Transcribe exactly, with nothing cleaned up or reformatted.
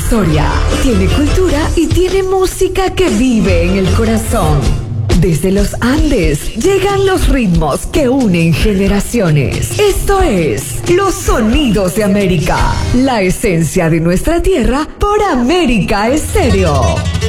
historia, tiene cultura y tiene música que vive en el corazón. Desde los Andes llegan los ritmos que unen generaciones. Esto es Los Sonidos de América, la esencia de nuestra tierra por América Estéreo.